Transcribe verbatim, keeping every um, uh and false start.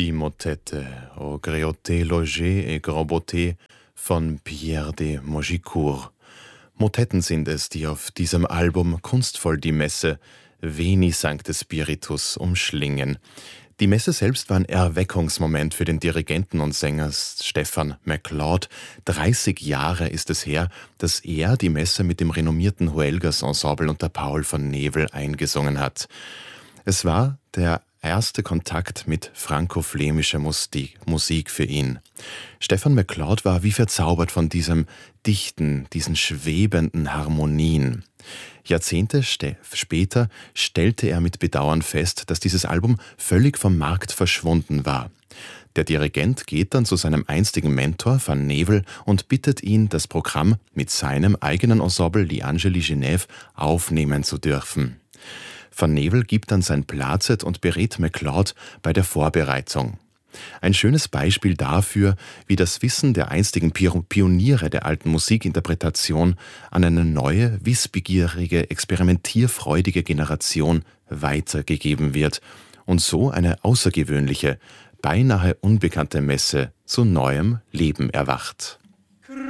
Die Motette Au Gréauté Logé et Grand Beauté von Pierre de Mogicourt. Motetten sind es, die auf diesem Album kunstvoll die Messe Veni Sancte Spiritus umschlingen. Die Messe selbst war ein Erweckungsmoment für den Dirigenten und Sänger Stephen MacLeod. dreißig Jahre ist es her, dass er die Messe mit dem renommierten Huelgas Ensemble unter Paul von Nevel eingesungen hat. Es war der erste Kontakt mit franko-flämischer Musik für ihn. Stephen MacLeod war wie verzaubert von diesem dichten, diesen schwebenden Harmonien. Jahrzehnte ste- später stellte er mit Bedauern fest, dass dieses Album völlig vom Markt verschwunden war. Der Dirigent geht dann zu seinem einstigen Mentor Van Nevel und bittet ihn, das Programm mit seinem eigenen Ensemble Die Angeli Genève aufnehmen zu dürfen. Van Nevel gibt dann sein Placet und berät MacLeod bei der Vorbereitung. Ein schönes Beispiel dafür, wie das Wissen der einstigen Pioniere der alten Musikinterpretation an eine neue, wissbegierige, experimentierfreudige Generation weitergegeben wird und so eine außergewöhnliche, beinahe unbekannte Messe zu neuem Leben erwacht.